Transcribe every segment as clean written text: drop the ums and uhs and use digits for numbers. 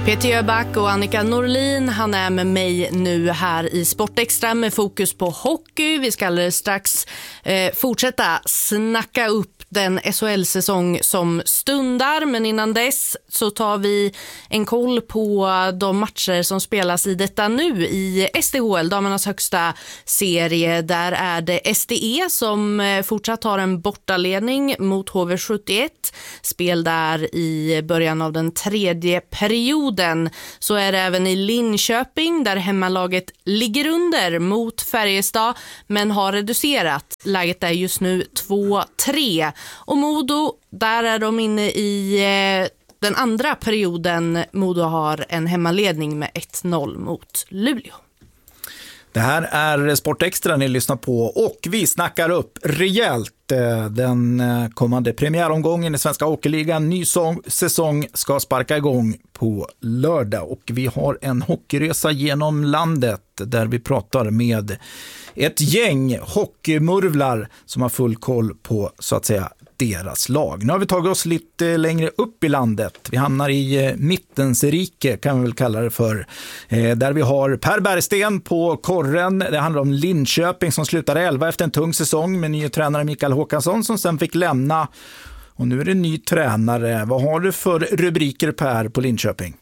Peter Jöback och Annika Norlin, han är med mig nu här i Sportextra med fokus på hockey. Vi ska alldeles strax fortsätta snacka upp den SHL-säsong som stundar, men innan dess så tar vi en koll på de matcher som spelas i detta nu i SDHL, damernas högsta serie. Där är det SDE som fortsatt har en bortaledning mot HV71. Spel där i början av den tredje perioden. Så är det även i Linköping där hemmalaget ligger under mot Färjestad men har reducerat. Läget är just nu 2-3. Och Modo, där är de inne i den andra perioden. Modo har en hemmaledning med 1-0 mot Luleå. Det här är Sportextra ni lyssnar på och vi snackar upp rejält den kommande premiäromgången i Svenska Hockeyligan. Ny säsong ska sparka igång på lördag och vi har en hockeyresa genom landet där vi pratar med ett gäng hockeymurvlar som har full koll på så att säga deras lag. Nu har vi tagit oss lite längre upp i landet. Vi hamnar i mittens rike kan vi väl kalla det för. Där vi har Per Bergsten på korren. Det handlar om Linköping som slutade 11 efter en tung säsong med ny tränare Mikael Håkansson som sen fick lämna. Och nu är det ny tränare. Vad har du för rubriker Per på Linköping?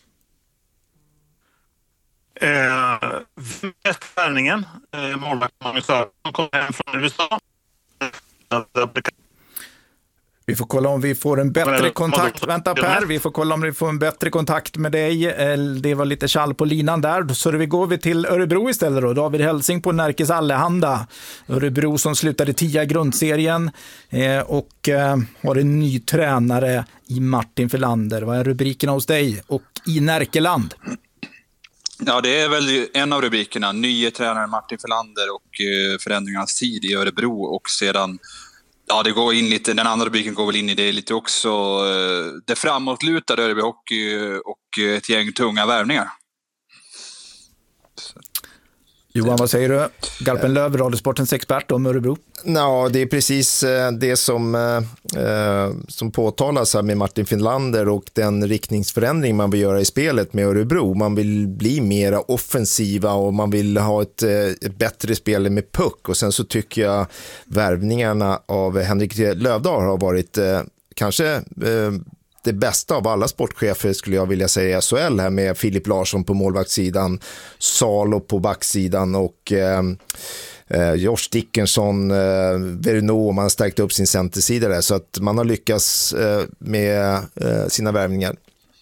Värvningen, målvakt Magnus Sörensen kom hem från USA. Vi får kolla om vi får en bättre kontakt. Vänta Per, vi får kolla om vi får en bättre kontakt med dig. Det var lite kall på linan där. Så vi går till Örebro istället då. David Helsing på Närkes Allehanda. Örebro som slutade 10 grundserien och har en ny tränare i Martin Filander. Vad är rubrikerna hos dig och i Närkeland? Ja, det är väl en av rubrikerna. Nye tränare Martin Filander och förändringarnas tid i Örebro och sedan. Ja, det går in lite, den andra rubriken går väl in i det lite också. Det framåtlutade Örebro Hockey och ett gäng tunga värvningar. Johan, vad säger du? Garpenlöv, Radiosportens expert om Örebro. Ja, det är precis det som påtalas här med Martin Filander och den riktningsförändring man vill göra i spelet med Örebro. Man vill bli mera offensiva och man vill ha ett bättre spel med puck. Och sen så tycker jag värvningarna av Henrik Lövdahl har varit kanske det bästa av alla sportchefer skulle jag vilja säga i SHL här med Filip Larsson på målvaktssidan, Salo på backsidan och Josh Dickinson, Verno, man har stärkt upp sin centersida där så att man har lyckats med sina värvningar.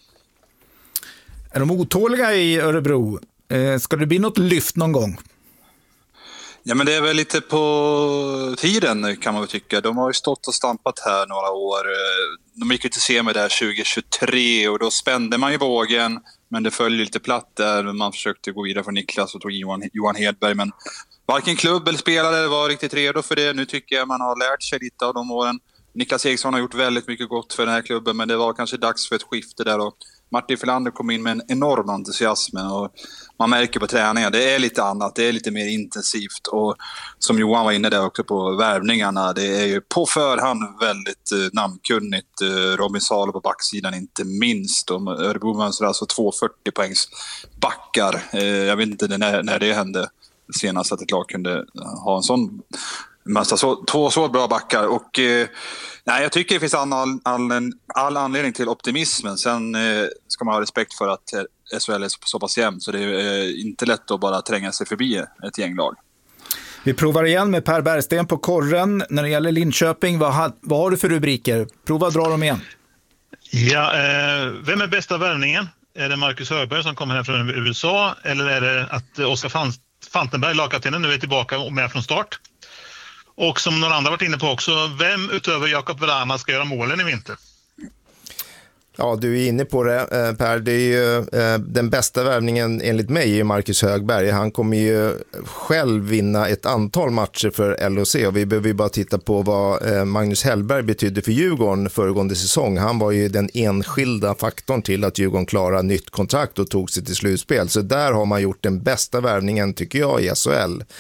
Är de otåliga i Örebro? Ska det bli något lyft någon gång? Ja, men det är väl lite på tiden kan man väl tycka. De har ju stått och stampat här några år. De gick ju till semi där 2023 och då spände man ju vågen. Men det följde lite platt där. Man försökte gå vidare från Niklas och tog Johan Hedberg. Men varken klubb eller spelare var riktigt redo för det. Nu tycker jag man har lärt sig lite av de åren. Niklas Eriksson har gjort väldigt mycket gott för den här klubben. Men det var kanske dags för ett skifte där och Martin Filander kom in med en enorm entusiasm och man märker på träningen, det är lite annat, det är lite mer intensivt och som Johan var inne där också på värvningarna, det är ju på förhand väldigt namnkunnigt. Robin Salo på backsidan inte minst, och Örebro mönstrar alltså 240 poängs backar. Jag vet inte när det hände senast att ett lag kunde ha en sån mönstra, två så bra backar och nej, jag tycker det finns all anledning till optimismen. Sen ska man ha respekt för att SHL är så pass jämnt så det är inte lätt att bara tränga sig förbi ett gänglag. Vi provar igen med Per Bergsten på korren. När det gäller Linköping, vad har du för rubriker? Prova att dra dem igen. Ja, vem är bästa värvningen? Är det Marcus Högberg som kommer här från USA eller är det att Oskar Fantenberg, lagkaptenen, nu är tillbaka och med från start? Och som några andra varit inne på också, vem utöver Jakob Vrana ska göra målen i vinter? Ja, du är inne på det, Per. Det är ju den bästa värvningen enligt mig är Marcus Högberg. Han kommer ju själv vinna ett antal matcher för LHC och vi behöver ju bara titta på vad Magnus Hellberg betydde för Djurgården föregående säsong. Han var ju den enskilda faktorn till att Djurgården klarade nytt kontrakt och tog sig till slutspel. Så där har man gjort den bästa värvningen tycker jag i SHL.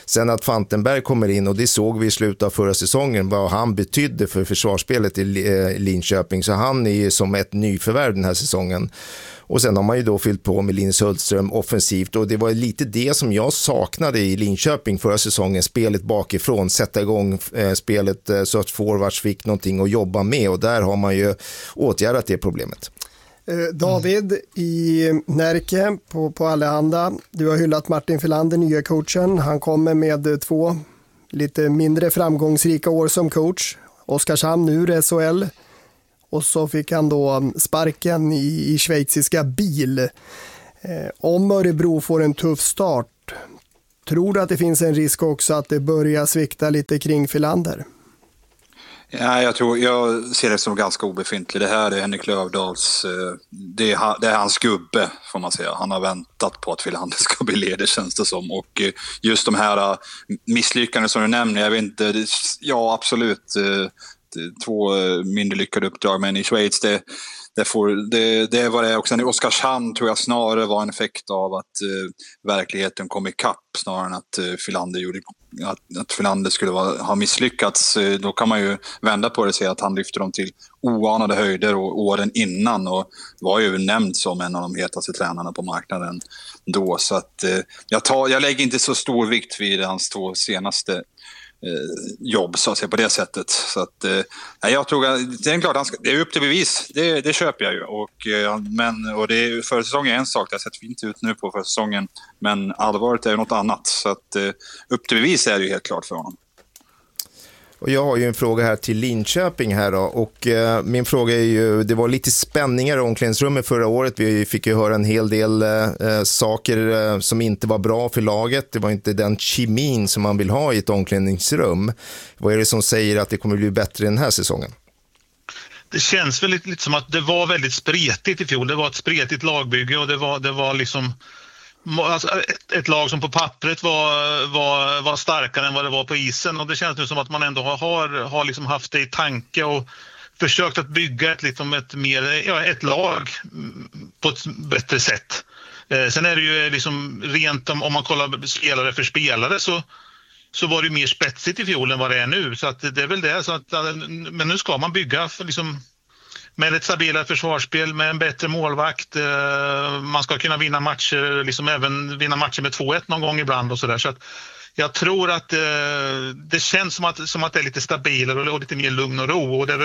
Sen att Fantenberg kommer in, och det såg vi i slutet av förra säsongen, vad han betydde för försvarsspelet i Linköping, så han är ju som ett nyförvärv den här säsongen. Och sen har man ju då fyllt på med Linus Hultström offensivt, och det var lite det som jag saknade i Linköping förra säsongen, spelet bakifrån, sätta igång spelet så att forwards fick någonting att jobba med, och där har man ju åtgärdat det problemet. David i Närke på Allehanda, du har hyllat Martin Filander, nya coachen. Han kommer med 2 lite mindre framgångsrika år som coach. Oskarshamn ur SHL. Och så fick han då sparken i schweiziska Biel. Om Örebro får en tuff start, tror du att det finns en risk också att det börjar svikta lite kring Filander? Ja, jag ser det som ganska obefintligt. Det här är Henrik Lövdahls, det är hans gubbe, får man säga. Han har väntat på att Filander ska bli ledig, känns det som. Och just de här misslyckanden som du nämner, jag vet inte, ja absolut 2 mindre lyckade uppdrag, men i Schweiz det var det också. I Oskarshamn tror jag snarare var en effekt av att verkligheten kom ikapp snarare än att Filander skulle ha misslyckats. Då kan man ju vända på det och säga att han lyfter dem till oanade höjder och åren innan, och var ju nämnd som en av de hetaste tränarna på marknaden då. Så att jag lägger inte så stor vikt vid hans 2 senaste jobb, så att säga, på det sättet. Så att jag tror att det är klart, det är upp till bevis, det köper jag ju, och det är, för säsongen är en sak, det har sett fint ut nu på för säsongen, men allvaret är ju något annat, så att upp till bevis är det ju helt klart för honom. Och jag har ju en fråga här till Linköping här då, och min fråga är ju, det var lite spänningar i omklädningsrummet förra året. Vi fick ju höra en hel del saker som inte var bra för laget. Det var inte den kemin som man vill ha i ett omklädningsrum. Vad är det som säger att det kommer bli bättre den här säsongen? Det känns väl lite som att det var väldigt spretigt i fjol. Det var ett spretigt lagbygge, och det var liksom alltså ett lag som på pappret var starkare än vad det var på isen, och det känns nu som att man ändå har liksom haft det i tanke och försökt att bygga ett lag på ett bättre sätt. Sen är det ju liksom rent om man kollar spelare för spelare, så var det mer spetsigt i fjol än vad det är nu, så att det är väl det, så att, men nu ska man bygga liksom med ett stabilare försvarsspel, med en bättre målvakt. Man ska kunna vinna matcher, liksom även vinna matcher med 2-1 någon gång ibland och sådär. Så att jag tror att det känns som att det är lite stabilare och lite mer lugn och ro, och det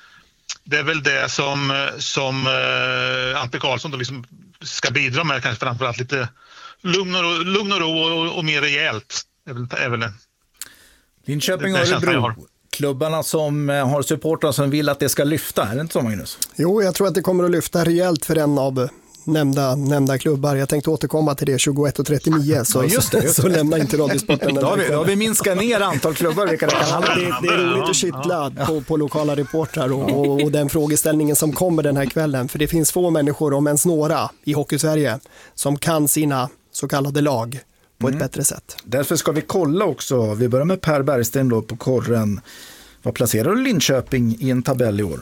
är väl det som Ante Karlsson då liksom ska bidra med, kanske framförallt lite lugn och ro och mer rejält. Är väl det. Linköping och Örebro, klubbarna som har supportrar som vill att det ska lyfta, är det inte så, Magnus? Jo, jag tror att det kommer att lyfta rejält för en av nämnda klubbar. Jag tänkte återkomma till det 21:39, så, just det. Så lämna inte Radiosporten. Då har vi minskat ner antal klubbar. Det är roligt att kittla på lokala reportrar och den frågeställningen som kommer den här kvällen. För det finns få människor, om ens några, i Hockeysverige som kan sina så kallade lag på ett bättre sätt. Därför ska vi kolla också. Vi börjar med Per Bergsten då på korren. Vad placerar du Linköping i en tabell i år?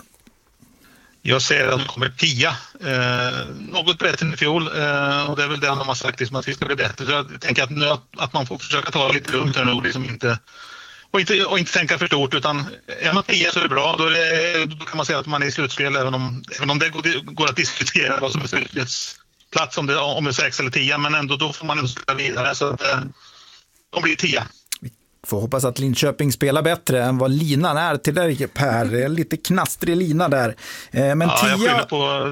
Jag ser att de kommer 10. Något bättre än i fjol. Och det är väl det de har sagt, liksom, att vi ska bli bättre. Så jag tänker att man får försöka ta lite lugnt här nu. Liksom och inte tänka för stort. Utan är man 10 så är det bra. Då kan man säga att man är i slutspel. Även om det går att diskutera vad som är slutspelsplats. Om det är 6 eller 10. Men ändå då får man ändå spela vidare. Så att de blir 10. Får hoppas att Linköping spelar bättre än vad linan är till dig, Per. Det är lite knastrig lina där. Men jag skyller på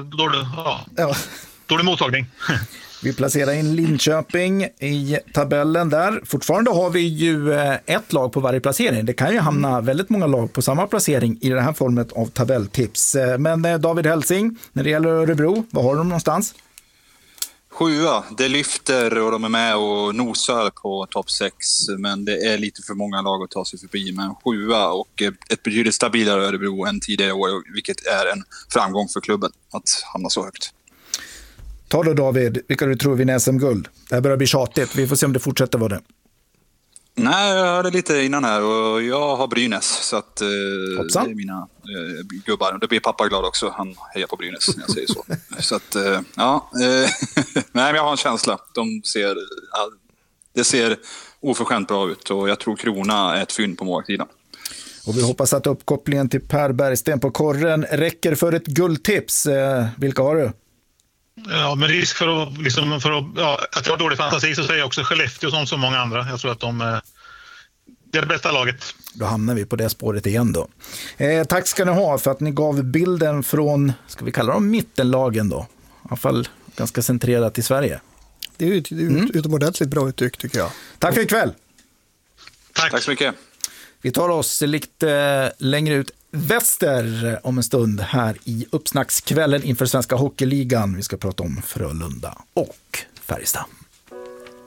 dålig mottagning. Vi placerar in Linköping i tabellen där. Fortfarande har vi ju ett lag på varje placering. Det kan ju hamna väldigt många lag på samma placering i det här formet av tabelltips. Men David Helsing, när det gäller Örebro, vad har de någonstans? 7, det lyfter och de är med och nosar på topp 6, men det är lite för många lag att ta sig förbi. Men 7 och ett betydligt stabilare Örebro än tidigare år, vilket är en framgång för klubben att hamna så högt. Ta då David, vilka du tror vinner SM-guld? Det här börjar bli tjatigt, vi får se om det fortsätter vara det. Nej, jag hörde lite innan här och jag har Brynäs, så att det är mina gubbar. Det blir pappa glad också, han hejar på Brynäs när jag säger så. Så att, nej, men jag har en känsla. Det ser oförskämt bra ut och jag tror Krona är ett fynd på målsidan. Och vi hoppas att uppkopplingen till Per Bergsten på korren räcker för ett guldtips. Vilka har du? Ja, med risk för att, att jag har dålig fantasi så säger jag också Skellefteå som så många andra. Jag tror att det är det bästa laget. Då hamnar vi på det spåret igen då. Tack ska ni ha för att ni gav bilden från, ska vi kalla dem mittenlagen då? I alla fall ganska centrerat i Sverige. Det är ett utomordentligt bra uttryck tycker jag. Tack för ikväll. Tack så mycket. Vi tar oss lite längre ut väster om en stund här i uppsnackskvällen inför Svenska Hockeyligan. Vi ska prata om Frölunda och Färjestad.